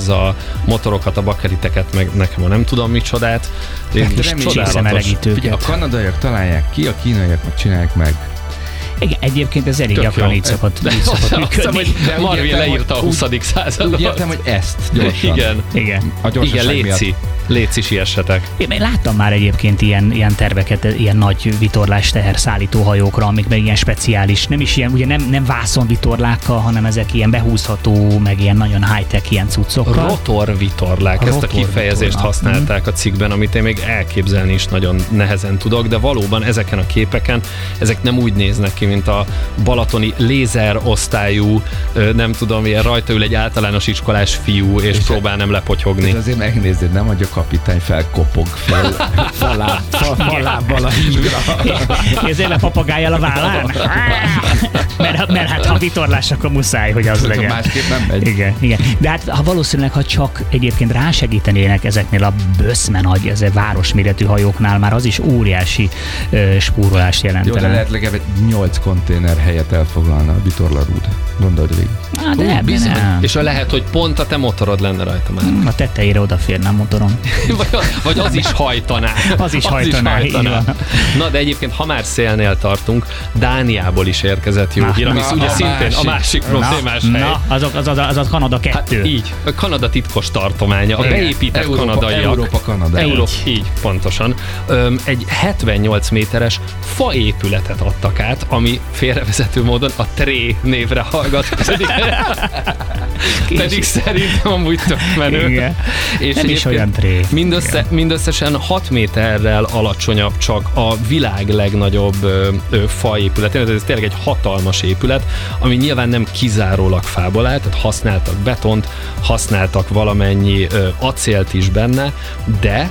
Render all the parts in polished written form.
hozza a motorokat, a bakeriteket, meg nekem a nem tudom micsodát. Csodálatos. Ugye a kanadaiak találják ki, a kínaiak meg csinálják meg. Igen, egyébként ez elég gyakran így szokott működni. Hogy Marvin leírta a 20. századot. Úgy értem, hogy ezt gyorsan. Igen, A gyorsaság léci siessetek. Én láttam már egyébként ilyen terveket, ilyen nagy vitorlás teherszállító hajókra, amik meg ilyen speciális, nem is ilyen, ugye nem vászonvitorlákkal, hanem ezek ilyen behúzható, meg ilyen nagyon high-tech ilyen cuccokkal. Rotorvitorlák, ezt a kifejezést használták a cikkben, amit én még elképzelni is nagyon nehezen tudok, de valóban ezeken a képeken, ezek nem úgy néznek ki, mint a balatoni lézerosztályú, nem tudom, ilyen rajta ül egy általános iskolás fiú, és próbál nem lepotyogni. És azért megnézed, nem, hogy a kapitány felkopog fel falábbal a hígra. Ezért a papagájjal a vállán? Mert hát ha vitorlás, akkor muszáj, hogy az legyen. Másképp nem megy. Igen. De hát valószínűleg, ha csak egyébként rásegítenének ezeknél a böszme nagy, ez a városméretű hajóknál, már az is óriási spórolást jelentene. Jó, de lehet legalább 8 konténer helyet elfoglalna a vitorlarúd. Gondold végig. Nem. És lehet, hogy pont a te motorod lenne rajta már. A tetejére odaférne a motorom. Vagy az is hajtaná. Az is hajtaná. Na, de egyébként, ha már szélnél tartunk, Dániából is érkezett jó hír, ami ugye szintén a másik problémás hely. Az a Kanada 2. Hát így, a Kanada titkos tartománya, a beépített kanadaiak. Európa-Kanada. Így, pontosan. Egy 78 méteres faépületet adtak át, ami félrevezető módon a Tré névre hallgat. Pedig szerintem amúgy tök menő. Igen. És nem is olyan Tré. Mindösszesen 6 méterrel alacsonyabb csak a világ legnagyobb faépület. Ez tényleg egy hatalmas épület, ami nyilván nem kizárólag fából áll, tehát használtak betont, használtak valamennyi acélt is benne, de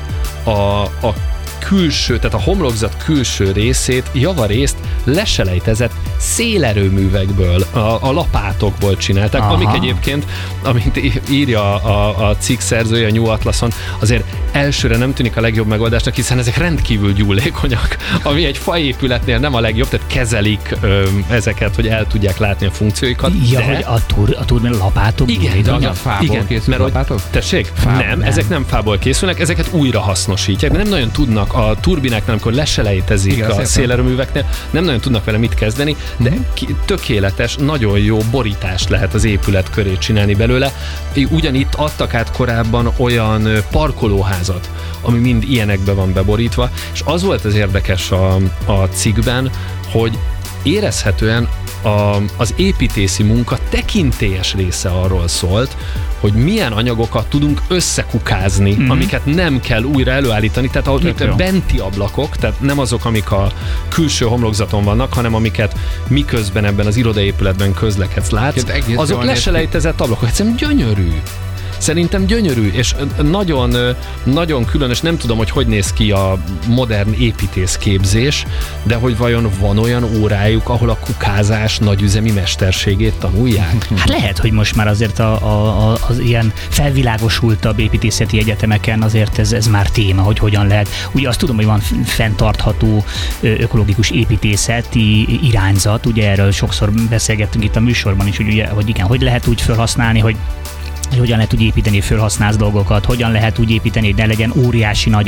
a külső, tehát a homlokzat külső részét, javarészt leselejtezett szélerőművekből, a lapátokból csinálták, amik egyébként, amint írja a cikk szerzője a New Atlason, azért elsőre nem tűnik a legjobb megoldásnak, hiszen ezek rendkívül gyúlékonyak, ami egy faépületnél nem a legjobb, tehát kezelik ezeket, hogy el tudják látni a funkcióikat. Ja, de... hogy a turbin lapátok? Igen, de a fából készül lapátok? Tessék? Nem, ezek nem fából készülnek, ezeket újra hasznosítják, de nem nagyon tudnak a turbináknál, amikor leselejtezik a szélerőműveknél, nem nagyon tudnak vele mit kezdeni, de tökéletes, nagyon jó borítást lehet az épület köré csinálni belőle. Ugyanitt adtak át korábban olyan parkolóházat, ami mind ilyenekbe van beborítva, és az volt az érdekes a cikkben, hogy érezhetően az építészi munka tekintélyes része arról szólt, hogy milyen anyagokat tudunk összekukázni, amiket nem kell újra előállítani, tehát ahol benti ablakok, tehát nem azok, amik a külső homlokzaton vannak, hanem amiket miközben ebben az irodaépületben közlekedsz látsz, azok leselejtezett ablakok. Egyszerűen gyönyörű. Szerintem gyönyörű, és nagyon, nagyon különös, nem tudom, hogy néz ki a modern építészképzés, de hogy vajon van olyan órájuk, ahol a kukázás nagyüzemi mesterségét tanulják? Hát lehet, hogy most már azért az ilyen felvilágosultabb építészeti egyetemeken azért ez már téma, hogy hogyan lehet. Ugye azt tudom, hogy van fenntartható ökológikus építészeti irányzat, ugye erről sokszor beszélgettünk itt a műsorban is, hogy lehet úgy felhasználni, hogy hogyan lehet úgy építeni, fölhasználsz dolgokat, hogyan lehet úgy építeni, hogy ne legyen óriási nagy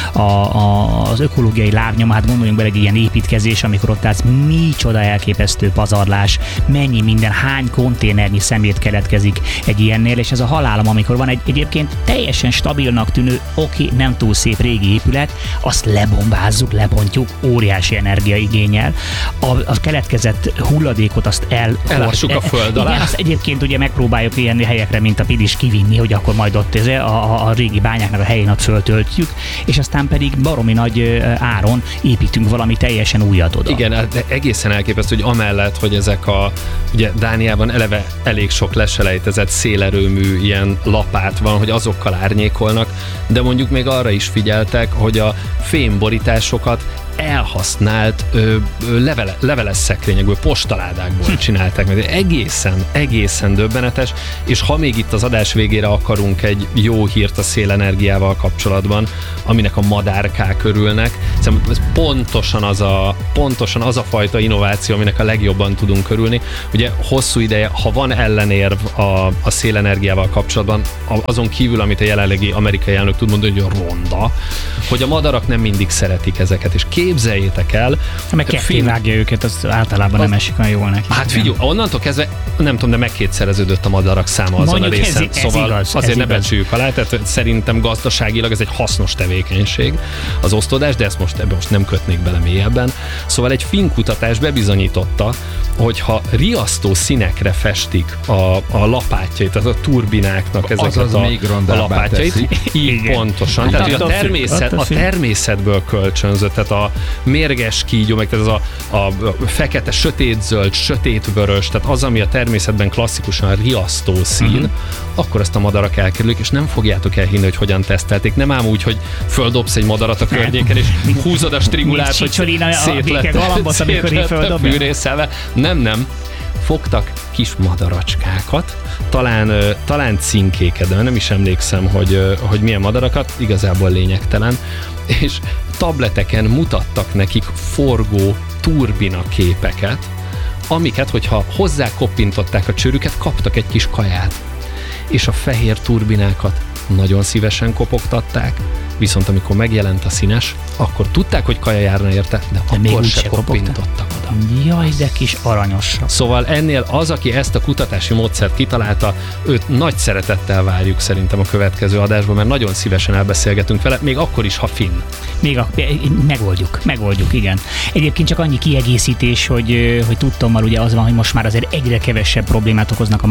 az ökológiai lábnyom. Hát gondoljunk bele egy ilyen építkezés, amikor ott állsz, micsoda elképesztő pazarlás, mennyi minden, hány konténernyi szemét keletkezik egy ilyennél, és ez a halálom, amikor van egy egyébként teljesen stabilnak tűnő, nem túl szép régi épület, azt lebombázzuk, lebontjuk, óriási energiaigénnyel. A keletkezett hulladékot azt elássuk a föld alá. Igen, azt egyébként ugye megpróbáljuk ilyen helyekre, mint a Pidis kivinni, hogy akkor majd ott a régi bányáknak a helyén ott föltöltjük, és aztán pedig baromi nagy áron építünk valami teljesen újat oda. Igen, de egészen elképesztő, hogy amellett, hogy ezek ugye Dániában eleve elég sok leselejtezett szélerőmű ilyen lapát van, hogy azokkal árnyékolnak, de mondjuk még arra is figyeltek, hogy a fémborításokat elhasznált leveles szekrényekből, postaládákból csinálták meg. Egészen döbbenetes, és ha még itt az adás végére akarunk egy jó hírt a szélenergiával kapcsolatban, aminek a madárkák örülnek, szerintem ez pontosan az a fajta innováció, aminek a legjobban tudunk örülni. Ugye hosszú ideje, ha van ellenérv a szélenergiával kapcsolatban, azon kívül, amit a jelenlegi amerikai elnök tud mondani, hogy a ronda, hogy a madarak nem mindig szeretik ezeket, és képzeljétek el. Meg ketté vágja őket, az általában nem esik olyan jól neki. Hát figyelj, onnantól kezdve, nem tudom, de megkétszereződött a madarak száma azon a részen. Szóval igaz, azért ne becsüljük alá, tehát szerintem gazdaságilag ez egy hasznos tevékenység, az osztódás, de ebben most nem kötnék bele mélyebben. Szóval egy finn kutatás bebizonyította, hogyha riasztó színekre festik a lapátjait, tehát a turbináknak ezeket a lapátjait, így pontosan. Tehát a természetből kölcsönzött, tehát a mérges kígyó, meg tehát a fekete, sötétzöld, sötétvörös, tehát az, ami a természetben klasszikusan riasztó szín, akkor ezt a madarak elkerülik, és nem fogjátok elhinni, hogy hogyan tesztelték. Nem ám úgy, hogy földobsz egy madarat a környéken, és húzod a strigulát, hogy szétlett a fűrészelve. Nem. Fogtak kis madaracskákat, talán cinkéket, de nem is emlékszem, hogy milyen madarakat, igazából lényegtelen, és tableteken mutattak nekik forgó turbina képeket, amiket, hogyha hozzá koppintották a csőrüket, kaptak egy kis kaját. És a fehér turbinákat nagyon szívesen kopogtatták, viszont amikor megjelent a színes, akkor tudták, hogy kaja járna érte, de akkor se koppintottak oda. Jaj, de kis aranyosak. Szóval ennél az, aki ezt a kutatási módszert kitalálta, őt nagy szeretettel várjuk szerintem a következő adásban, mert nagyon szívesen elbeszélgetünk vele, még akkor is, ha finn. Megoldjuk, igen. Egyébként csak annyi kiegészítés, hogy tudtommal ugye az van, hogy most már azért egyre kevesebb problémát okoznak a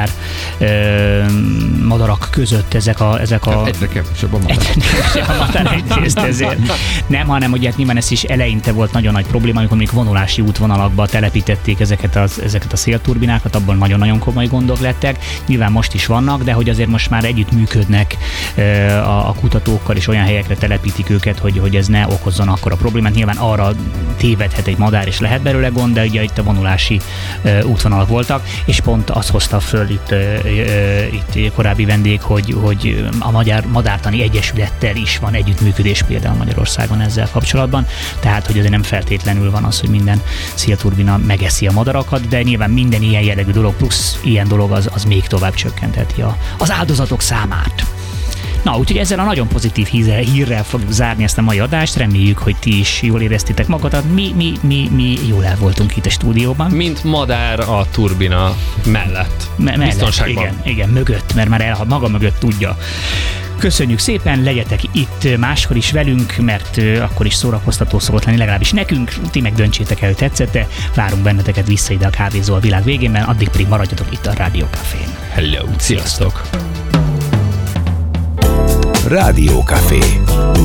madarak között ezek a... Egyre kevesebb a madár. Ezért. Nem, hanem ugye nyilván ez is eleinte volt nagyon nagy probléma, amikor még vonulási útvonalakba telepítették ezeket a szélturbinákat, abban nagyon-nagyon komoly gondok lettek. Nyilván most is vannak, de hogy azért most már együtt működnek a kutatókkal, és olyan helyekre telepítik őket, hogy ez ne okozzon akkora problémát. Nyilván arra tévedhet egy madár, és lehet belőle gond, de ugye itt a vonulási útvonalak voltak, és pont azt hozta föl itt korábbi vendég, hogy a Magyar Madártani Egyesülettel is van együttműködés például Magyarországon ezzel kapcsolatban, tehát hogy azért nem feltétlenül van az, hogy minden szélturbina megeszi a madarakat, de nyilván minden ilyen jellegű dolog plusz ilyen dolog az még tovább csökkentheti az áldozatok számát. Na, úgyhogy ezzel a nagyon pozitív hírrel fogjuk zárni ezt a mai adást. Reméljük, hogy ti is jól éreztétek magadat. Mi jól el voltunk itt a stúdióban. Mint madár a turbina mellett. Biztonságban. Igen, mögött, mert már maga mögött tudja. Köszönjük szépen, legyetek itt máskor is velünk, mert akkor is szórakoztató szokott lenni, legalábbis nekünk. Ti meg döntsétek el, hogy tetszette. Várunk benneteket vissza ide a Kávézó a világ végén, addig pedig maradjatok itt a Rádió Cafén. Hello, sziasztok! Rádió Café.